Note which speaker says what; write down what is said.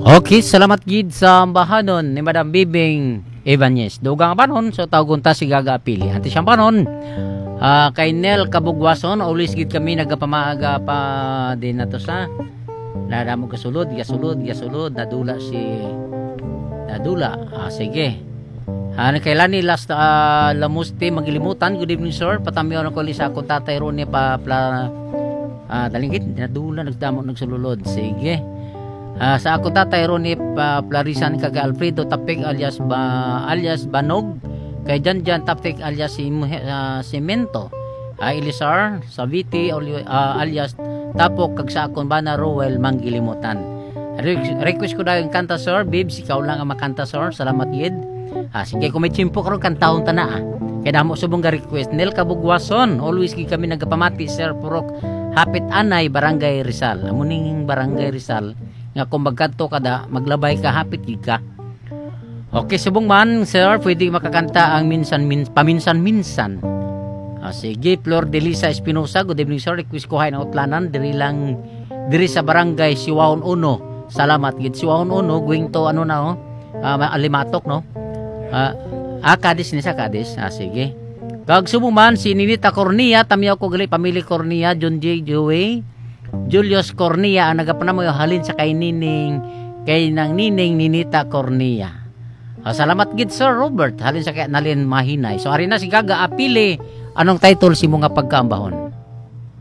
Speaker 1: Okay, salamat gid sa bahanon ni Madam Bibing Ibanez. Dugang panon so tawgon ta si Gaga Apili. Anti siyang panon. Kay Nel Kabugwason, always gid kami nagapamaaga pa din nato sa nadamo gasulod, nadula si nadula. Sige. Kailan ni last lamusti magilimutan. Good evening sir. Patamiyo na ko li sa akong tatay ron ni pa dalingit nadula nagdamo nagsululod. Sige. Sa ako tatay Ronnie Plarisan kag Alfredo Tapik alias Banog kay Janjan Tapik alias Simento Elisar Saviti alias Tapok kag sa akon bana Rowel Manggilimutan. Request ko daw yung kanta sir Bibs ikaw lang ang makanta sir. Salamat gid. Sige kung may chimpo karon kantahon ta na kaya damo subong ga request. Nel Kabugwason always gid kami nagapamati sir Purok Hapit Anay Barangay Rizal amuning Barangay Rizal nga kung magkanto ka da, maglabay ka, hapit ka. Okay, subong man, sir, pwede makakanta ang paminsan-minsan. Sige, Flor de Lisa Espinosa, good evening, sir. Request ko hay ng utlanan, diri sa barangay Siwaon Uno. Salamat, gid. Siwaon Uno, going to, Alimatok, no? Kadis ni sa Kadis. Sige. Kag subong man, si Ninita Cornia, tamiyaw ko gali, pamili Cornia, John J. Joey, Julius Cornia ang nagapanamo yung halin sa kay nang nining Ninita Cornia. Salamat gid Sir Robert halin sa kay nalin mahinay. So ari na si Gaga Apili, anong title si mo nga pagkaambahon?